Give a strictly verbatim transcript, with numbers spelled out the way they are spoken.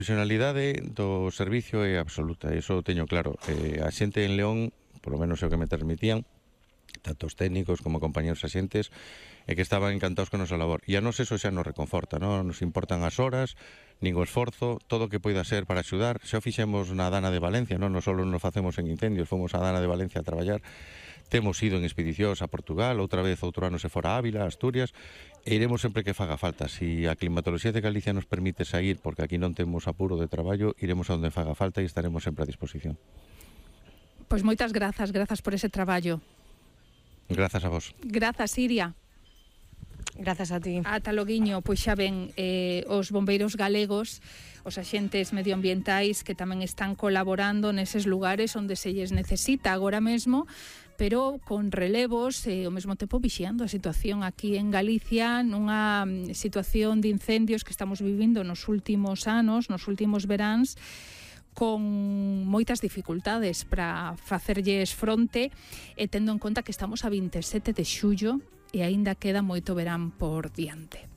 profesionalidade do servicio é absoluta, iso teño claro. Eh, a xente en León, polo menos é o que me transmitían, tanto os técnicos como compañeros axentes, e que estaban encantados con a nosa labor. E a nos eso xa nos reconforta, non nos importan as horas, nin o esforzo, todo o que poida ser para axudar. Xa o fixemos na Dana de Valencia, non, non só nos facemos en incendios, fomos a Dana de Valencia a traballar. Temos ido en expedicións a Portugal, outra vez outro ano se fora a Ávila, a Asturias, e iremos sempre que faga falta. Si a climatoloxía de Galicia nos permite sair, porque aquí non temos apuro de traballo, iremos a onde faga falta e estaremos sempre a disposición. Pois moitas grazas, grazas por ese traballo. Grazas a vos. Grazas, Iria. Grazas a ti. Ata loguiño, pois xa ven, eh, os bombeiros galegos, os axentes medioambientais que tamén están colaborando neses lugares onde se lles necesita agora mesmo, pero con relevos e ao mesmo tempo vixiando a situación aquí en Galicia, nunha situación de incendios que estamos vivindo nos últimos anos, nos últimos veráns, con moitas dificultades para facerlles fronte, e tendo en conta que estamos a veintisiete de xullo e aínda queda moito verán por diante.